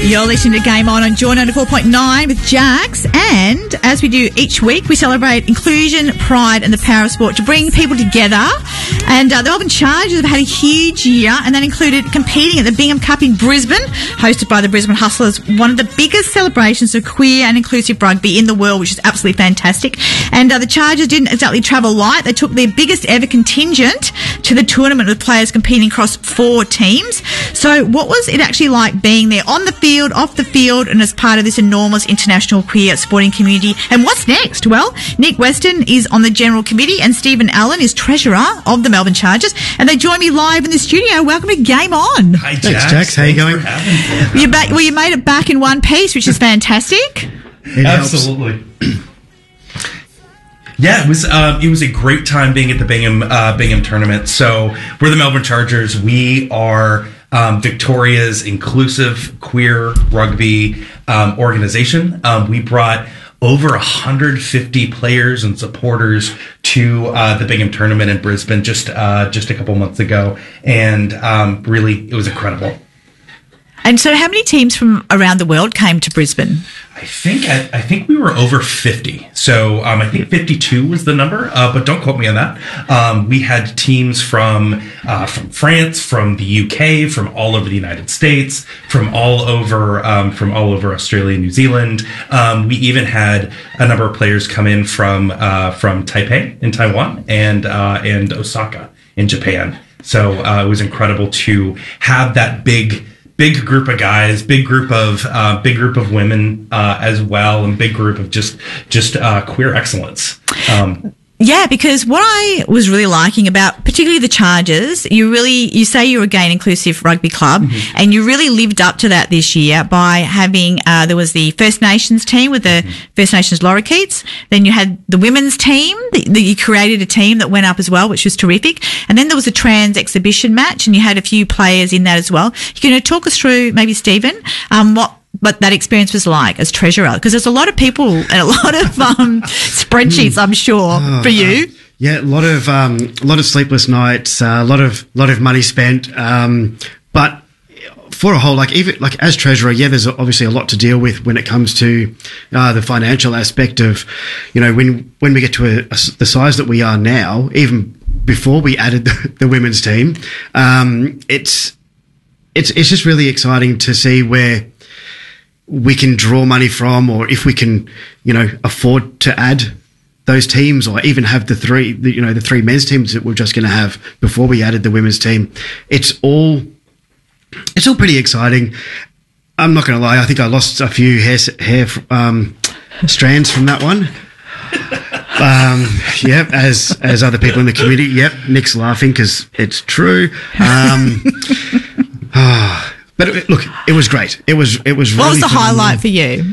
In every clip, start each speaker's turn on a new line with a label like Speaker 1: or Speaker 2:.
Speaker 1: You're listening to Game On Joy 94.9 with Jax, and as we do each week, we celebrate inclusion, pride and the power of sport to bring people together. And the Melbourne Chargers have had a huge year, and that included competing at the Bingham Cup in Brisbane, hosted by the Brisbane Hustlers, one of the biggest celebrations of queer and inclusive rugby in the world, which is absolutely fantastic. And the Chargers didn't exactly travel light. They took their biggest ever contingent to the tournament with players competing across 4 teams. So what was it actually like being there on the field, off the field, and as part of this enormous international queer sporting community? And what's next? Well, Nick Weston is on the General Committee and Stephen Allen is Treasurer of the Melbourne Chargers, and they join me live in the studio. Welcome to Game On.
Speaker 2: Hi, Jax.
Speaker 3: Thanks, Jax. How are you going?
Speaker 1: Well, you made it back in one piece, which is fantastic.
Speaker 2: Absolutely. Yeah, it was a great time being at the Bingham tournament. So we're the Melbourne Chargers. We are Victoria's inclusive queer rugby organization. We brought over 150 players and supporters to the Bingham tournament in Brisbane just a couple months ago, and really it was incredible.
Speaker 1: And so, how many teams from around the world came to Brisbane?
Speaker 2: I think we were over 50. So I think 52 was the number, but don't quote me on that. We had teams from France, from the UK, from all over the United States, from all over Australia and New Zealand. We even had a number of players come in from Taipei in Taiwan and Osaka in Japan. So it was incredible to have that big group of guys, big group of women as well, and big group of just queer excellence.
Speaker 1: Yeah, because what I was really liking about particularly the Chargers, you say you're a gay and inclusive rugby club, mm-hmm. and you really lived up to that this year by having, there was the First Nations team with the First Nations lorikeets, then you had the women's team, you created a team that went up as well, which was terrific, and then there was a trans exhibition match, and you had a few players in that as well. You're going to talk us through, maybe Stephen, what that experience was like as treasurer, because there's a lot of people and a lot of spreadsheets, I'm sure, for you.
Speaker 3: Yeah, a lot of sleepless nights, a lot of money spent, but for a whole, even as treasurer, yeah, there's obviously a lot to deal with when it comes to the financial aspect of, when we get to the size that we are now, even before we added the women's team, it's just really exciting to see where we can draw money from, or if we can, afford to add those teams, or even have the three men's teams that we're just going to have before we added the women's team. It's all pretty exciting. I'm not going to lie. I think I lost a few hair strands from that one. Yep, as other people in the community. Yep, Nick's laughing because it's true. But look, it was great. It was really.
Speaker 1: What was the highlight for you?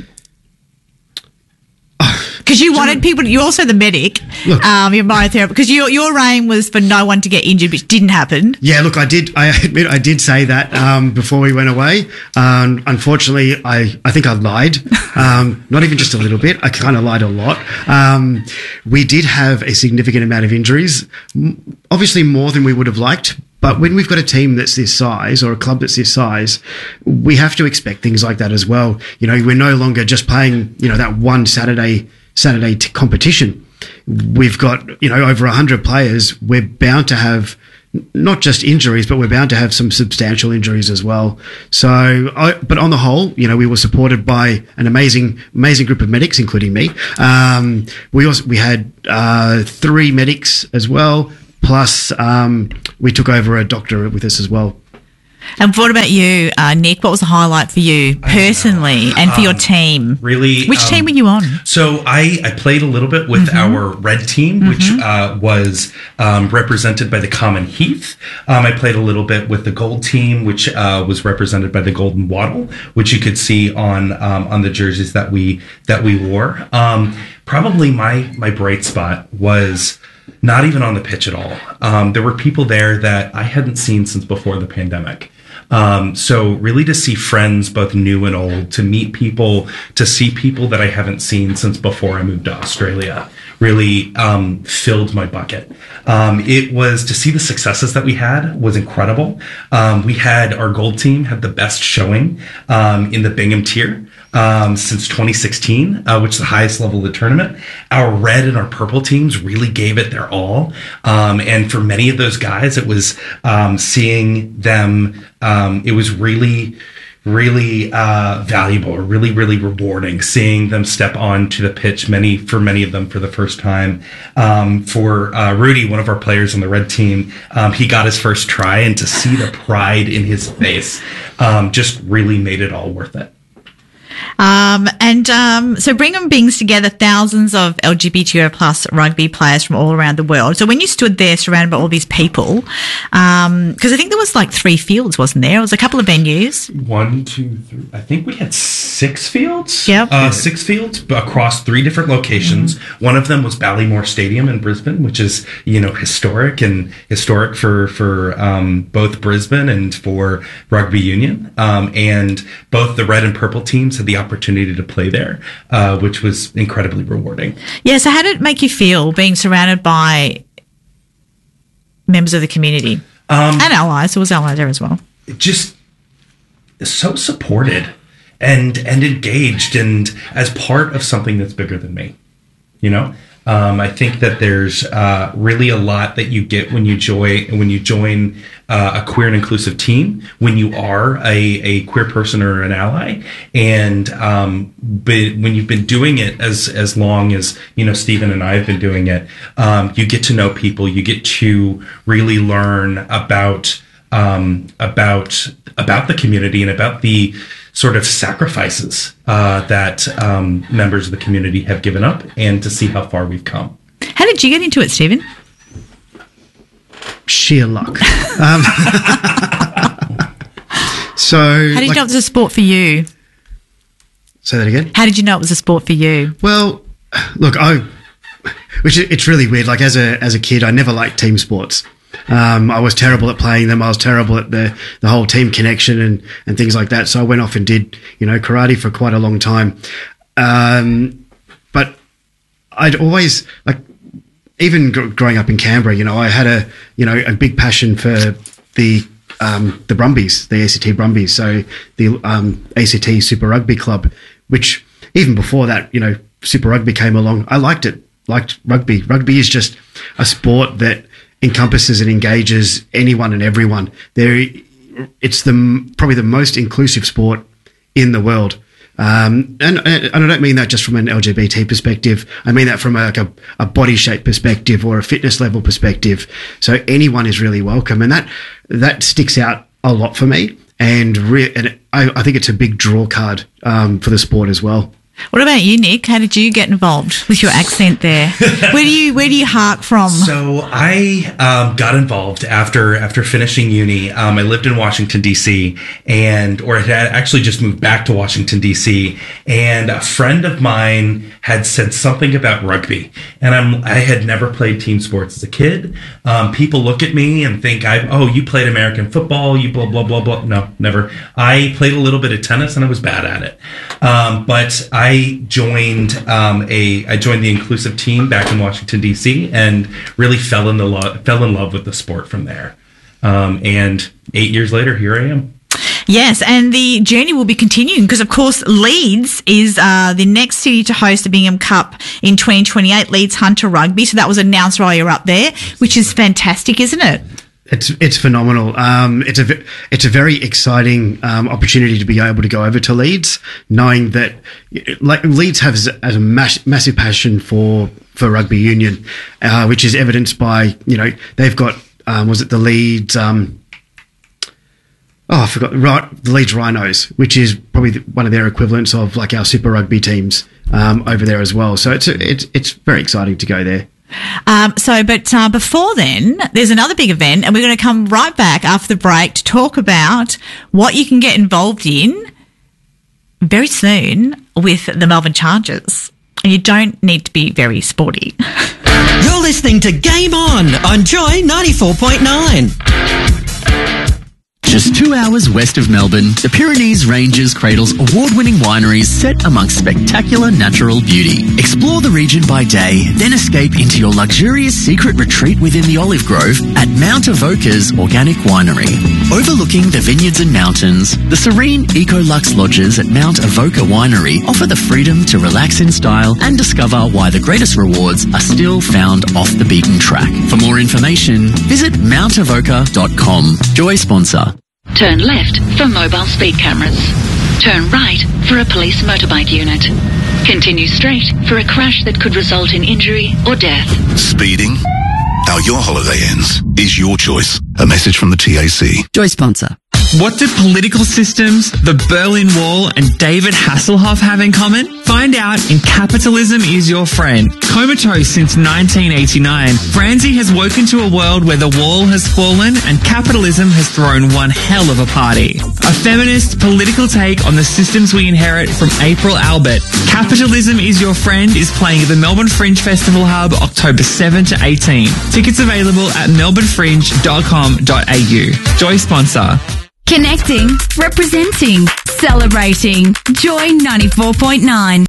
Speaker 1: Because you wanted people. You're also the medic.
Speaker 3: Look,
Speaker 1: you're myotherapist. Because your aim was for no one to get injured, which didn't happen.
Speaker 3: Yeah, look, I admit I did say that before we went away. Unfortunately, I think I lied. Not even just a little bit. I kind of lied a lot. We did have a significant amount of injuries. Obviously, more than we would have liked. But when we've got a team that's this size, or a club that's this size, we have to expect things like that as well. We're no longer just playing, that one Saturday competition. We've got, over 100 players. We're bound to have not just injuries, but we're bound to have some substantial injuries as well. So, but on the whole, we were supported by an amazing group of medics, including me. We had 3 medics as well. Plus, we took over a doctor with us as well.
Speaker 1: And what about you, Nick? What was the highlight for you personally and for your team?
Speaker 2: Really,
Speaker 1: which team were you on?
Speaker 2: So I played a little bit with our red team, which was represented by the Common Heath. I played a little bit with the gold team, which was represented by the Golden Wattle, which you could see on the jerseys that we wore. Probably my bright spot was not even on the pitch at all. There were people there that I hadn't seen since before the pandemic. So really to see friends, both new and old, to meet people, to see people that I haven't seen since before I moved to Australia, really filled my bucket. It was to see the successes that we had was incredible. We had our gold team had the best showing in the Bingham tier since 2016, which is the highest level of the tournament. Our red and our purple teams really gave it their all. And for many of those guys, it was seeing them, it was really valuable, or really rewarding, seeing them step onto the pitch, for many of them for the first time. For Rudy, one of our players on the red team, he got his first try, and to see the pride in his face just really made it all worth it.
Speaker 1: So Bingham brings together thousands of LGBTQ plus rugby players from all around the world. So when you stood there surrounded by all these people, because I think there was like 3 fields, wasn't there? It was a couple of venues. 1, 2, 3. I
Speaker 2: think we had 6 fields.
Speaker 1: Yep.
Speaker 2: 6 fields across 3 different locations. Mm-hmm. One of them was Ballymore Stadium in Brisbane, which is, historic for both Brisbane and for rugby union. And both the red and purple teams had the opportunity to play there, which was incredibly rewarding.
Speaker 1: Yeah, so how did it make you feel being surrounded by members of the community and allies? There was allies there as well.
Speaker 2: Just so supported and engaged, and as part of something that's bigger than me. I think that there's really a lot that you get when you join a queer and inclusive team, when you are a queer person or an ally, and when you've been doing it as long as Stephen and I have been doing it, you get to know people, you get to really learn about the community and about the sort of sacrifices that members of the community have given up, and to see how far we've come.
Speaker 1: How did you get into it, Stephen?
Speaker 3: Sheer luck. So,
Speaker 1: how did you know it was a sport for you?
Speaker 3: Say that again.
Speaker 1: How did you know it was a sport for you?
Speaker 3: Well, look, it's really weird. Like as a kid, I never liked team sports. I was terrible at playing them. I was terrible at the whole team connection and things like that. So I went off and did, karate for quite a long time. But I'd always, like, even growing up in Canberra, I had a big passion for the Brumbies, the ACT Brumbies. So the ACT Super Rugby Club, which even before that, Super Rugby came along. I liked it. Liked rugby. Rugby is just a sport that encompasses and engages anyone and everyone. It's probably the most inclusive sport in the world. And I don't mean that just from an LGBT perspective. I mean that from a body shape perspective or a fitness level perspective. So anyone is really welcome, and that sticks out a lot for me. And I think it's a big draw card for the sport as well.
Speaker 1: What about you, Nick? How did you get involved with your accent there? Where do you hark from?
Speaker 2: So I got involved after finishing uni. I lived in Washington, D.C., or had actually just moved back to Washington, D.C., and a friend of mine had said something about rugby, and I had never played team sports as a kid. People look at me and think, you played American football, you blah, blah, blah, blah. No, never. I played a little bit of tennis, and I was bad at it. But I joined the inclusive team back in Washington, D.C., and really fell in love with the sport from there. And 8 years later, here I am.
Speaker 1: Yes, and the journey will be continuing because, of course, Leeds is the next city to host the Bingham Cup in 2028, Leeds Hunter Rugby. So that was announced while you're up there, which is fantastic, isn't it?
Speaker 3: It's phenomenal. It's a very exciting opportunity to be able to go over to Leeds, knowing that Leeds has a massive passion for rugby union, which is evidenced by they've got was it the Leeds I forgot the Leeds Rhinos, which is probably one of their equivalents of like our Super Rugby teams over there as well. So it's very exciting to go there.
Speaker 1: But before then, there's another big event, and we're going to come right back after the break to talk about what you can get involved in very soon with the Melbourne Chargers. And you don't need to be very sporty.
Speaker 4: You're listening to Game On Joy 94.9. Just 2 hours west of Melbourne, the Pyrenees Ranges cradles award-winning wineries set amongst spectacular natural beauty. Explore the region by day, then escape into your luxurious secret retreat within the olive grove at Mount Avoca's Organic Winery. Overlooking the vineyards and mountains, the serene Eco-Lux lodges at Mount Avoca Winery offer the freedom to relax in style and discover why the greatest rewards are still found off the beaten track. For more information, visit mountavoca.com. Joy sponsor.
Speaker 5: Turn left for mobile speed cameras. Turn right for a police motorbike unit. Continue straight for a crash that could result in injury or death.
Speaker 6: Speeding? How your holiday ends is your choice. A message from the TAC.
Speaker 7: Joy sponsor.
Speaker 8: What do political systems, the Berlin Wall, and David Hasselhoff have in common? Find out in Capitalism is Your Friend. Comatose since 1989, Franzi has woken to a world where the wall has fallen and capitalism has thrown one hell of a party. A feminist political take on the systems we inherit from April Albert. Capitalism is Your Friend is playing at the Melbourne Fringe Festival Hub October 7 to 18. Tickets available at melbournefringe.com.au. Joy sponsor.
Speaker 9: Connecting, representing, celebrating. Joy 94.9.